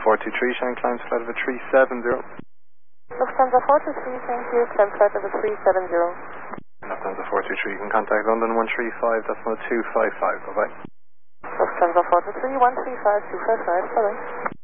423, Shine climb flight of a 370. Lufthansa 423, thank you, climb flight of a 370. Lufthansa 423, you can contact London 135, that's no 255, bye-bye. Lufthansa 423, 135, 255, bye-bye.